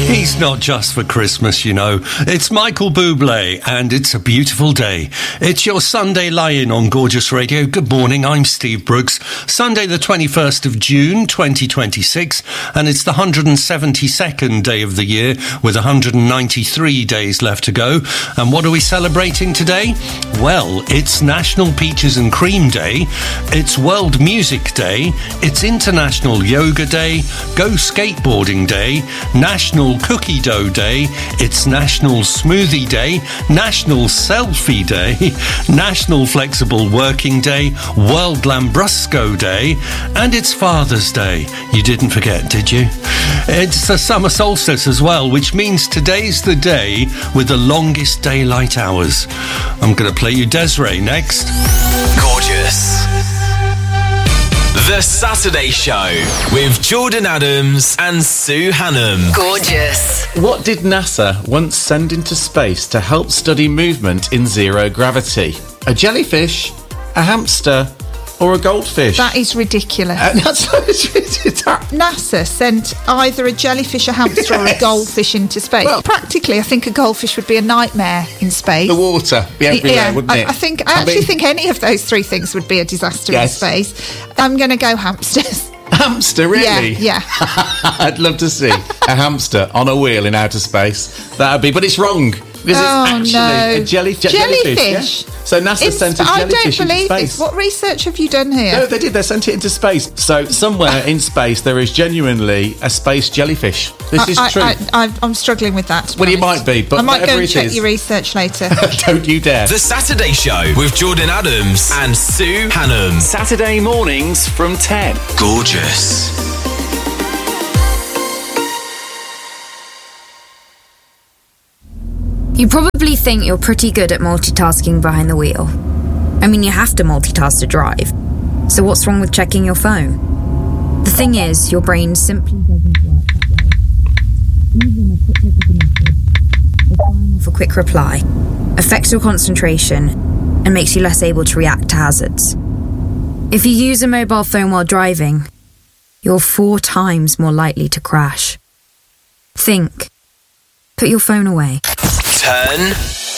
He's not just for Christmas, you know. It's Michael Bublé, and it's a beautiful day. It's your Sunday lie-in on Gorgeous Radio. Good morning, I'm Steve Brooks. Sunday the 21st of June, 2026, and it's the 172nd day of the year, with 193 days left to go. And what are we celebrating today? Well, it's National Peaches and Cream Day, it's World Music Day, it's International Yoga Day, Go Skateboarding Day, National Cookie Dough Day, it's National Smoothie Day, National Selfie Day, National Flexible Working Day, World Lambrusco Day, and it's Father's Day. You didn't forget, did you? It's the summer solstice as well, which means today's the day with the longest daylight hours. I'm going to play you Des'ree next. Gorgeous. The Saturday Show with Jordan Adams and Sue Hannam. Gorgeous. What did NASA once send into space to help study movement in zero gravity? A jellyfish, a hamster, or a goldfish? That is ridiculous. NASA sent either a jellyfish, a hamster, or a goldfish into space. Well, practically, I think a goldfish would be a nightmare in space. The water be everywhere, wouldn't it? I actually think any of those three things would be a disaster in space. I'm going to go hamsters. Hamster, really? Yeah. I'd love to see a hamster on a wheel in outer space. That'd be, but it's wrong. Because it's actually a jellyfish. Yeah? So NASA sent a jellyfish into space. I don't believe this. What research have you done here? No, they did. They sent it into space. So somewhere in space there is genuinely a space jellyfish. This is true. I'm struggling with that. Well, you might be, but I might go and check your research later. Don't you dare. The Saturday Show with Jordan Adams and Sue Hannam. Saturday mornings from 10. Gorgeous. You probably think you're pretty good at multitasking behind the wheel. I mean, you have to multitask to drive. So what's wrong with checking your phone? The thing is, your brain simply doesn't work that way. Even a quick look at the message, or firing off a quick reply, affects your concentration and makes you less able to react to hazards. If you use a mobile phone while driving, you're 4 times more likely to crash. Think. Put your phone away. Turn